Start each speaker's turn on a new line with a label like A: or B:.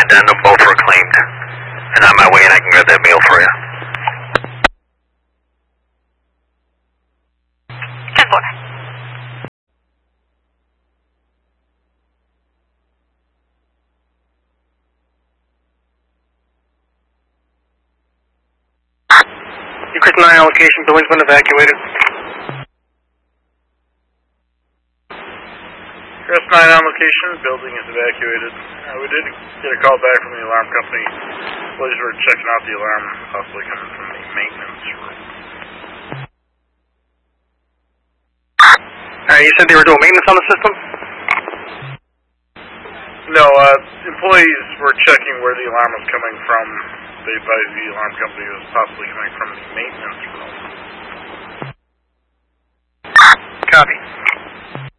A: addendum, both were claimed. And on my way in, I can grab that mail for you.
B: 10-4.
C: Chris 9 allocation, building's been evacuated.
D: Chris 9 on location, building is evacuated. We did get a call back from the alarm company. Employees were checking out the alarm, possibly coming from the maintenance room.
C: Alright, you said they were doing maintenance on the system?
D: No, employees were checking where the alarm was coming from. They advised the alarm company it was possibly coming from the maintenance room.